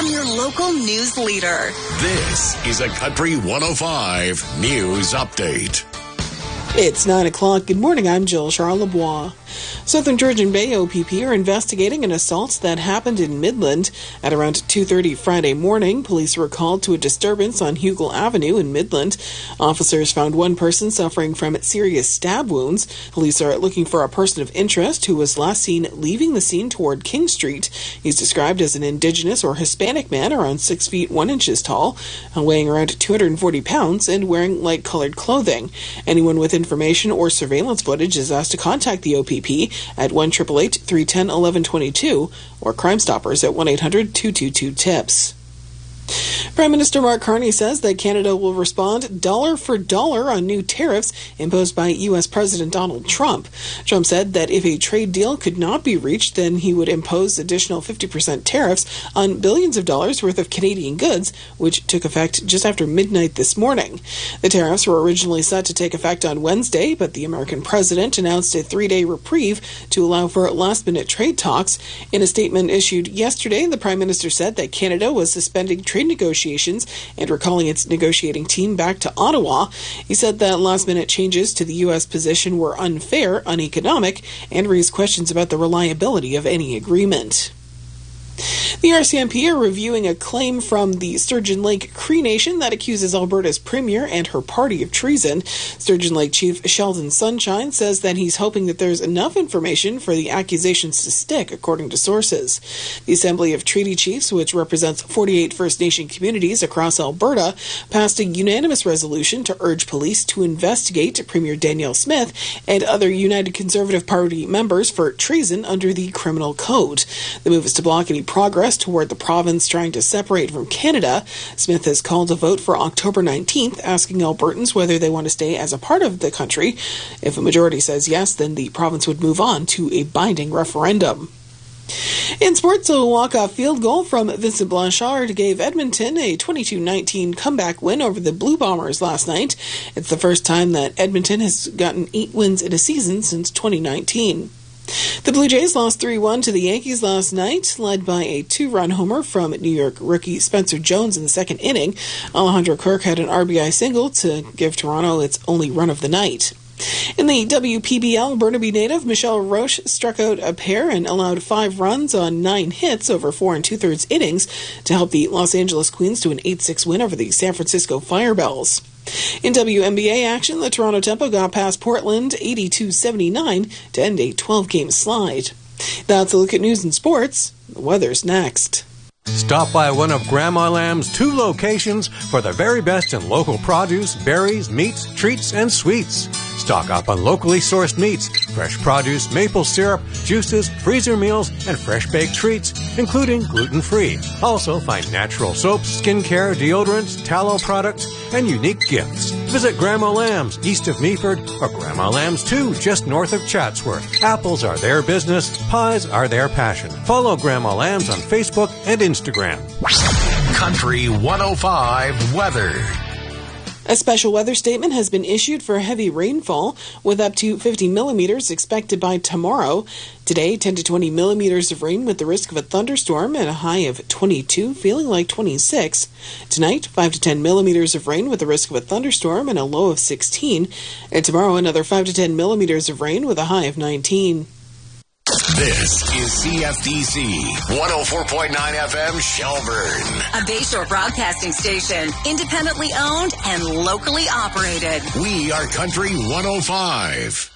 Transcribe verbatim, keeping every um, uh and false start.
I'm your local news leader. This is a Country one oh five News Update. It's nine o'clock. Good morning. I'm Jill Charlebois. Southern Georgian Bay O P P are investigating an assault that happened in Midland. At around two thirty Friday morning, police were called to a disturbance on Hugel Avenue in Midland. Officers found one person suffering from serious stab wounds. Police are looking for a person of interest who was last seen leaving the scene toward King Street. He's described as an Indigenous or Hispanic man around six feet one inches tall, weighing around two hundred forty pounds, and wearing light-colored clothing. Anyone with information or surveillance footage is asked to contact the O P P at one eight eight eight, three one zero, one one two two or Crime Stoppers at one eight hundred, two two two, TIPS. Prime Minister Mark Carney says that Canada will respond dollar for dollar on new tariffs imposed by U S President Donald Trump. Trump said that if a trade deal could not be reached, then he would impose additional fifty percent tariffs on billions of dollars worth of Canadian goods, which took effect just after midnight this morning. The tariffs were originally set to take effect on Wednesday, but the American president announced a three-day reprieve to allow for last-minute trade talks. In a statement issued yesterday, the Prime Minister said that Canada was suspending trade negotiations and recalling its negotiating team back to Ottawa. He said that last-minute changes to the U S position were unfair, uneconomic, and raised questions about the reliability of any agreement. The R C M P are reviewing a claim from the Sturgeon Lake Cree Nation that accuses Alberta's premier and her party of treason. Sturgeon Lake Chief Sheldon Sunshine says that he's hoping that there's enough information for the accusations to stick, according to sources. The Assembly of Treaty Chiefs, which represents forty-eight First Nation communities across Alberta, passed a unanimous resolution to urge police to investigate Premier Danielle Smith and other United Conservative Party members for treason under the Criminal Code. The move is to block any progress toward the province trying to separate from Canada. Smith has called a vote for October nineteenth, asking Albertans whether they want to stay as a part of the country. If a majority says yes, then the province would move on to a binding referendum. In sports, a walk-off field goal from Vincent Blanchard gave Edmonton a twenty-two nineteen comeback win over the Blue Bombers last night. It's the first time that Edmonton has gotten eight wins in a season since twenty nineteen. The Blue Jays lost three one to the Yankees last night, led by a two-run homer from New York rookie Spencer Jones in the second inning. Alejandro Kirk had an R B I single to give Toronto its only run of the night. In the W P B L, Burnaby native Michelle Roche struck out a pair and allowed five runs on nine hits over four and two-thirds innings to help the Los Angeles Queens to an eight six win over the San Francisco Firebells. In W N B A action, the Toronto Tempo got past Portland eighty-two seventy-nine to end a twelve-game slide. That's a look at news and sports. The weather's next. Stop by one of Grandma Lamb's two locations for the very best in local produce, berries, meats, treats, and sweets. Stock up on locally sourced meats, fresh produce, maple syrup, juices, freezer meals, and fresh baked treats, including gluten-free. Also find natural soaps, skincare, deodorants, tallow products, and unique gifts. Visit Grandma Lamb's east of Meaford or Grandma Lamb's two just north of Chatsworth. Apples are their business, pies are their passion. Follow Grandma Lamb's on Facebook and Instagram. Country one oh five weather. A special weather statement has been issued for heavy rainfall, with up to fifty millimeters expected by tomorrow. Today, ten to twenty millimeters of rain with the risk of a thunderstorm and a high of twenty-two, feeling like twenty-six. Tonight, five to ten millimeters of rain with the risk of a thunderstorm and a low of sixteen. And tomorrow, another five to ten millimeters of rain with a high of nineteen. This is C F D C one oh four point nine F M Shelburne. A Bayshore broadcasting station, independently owned and locally operated. We are Country one oh five.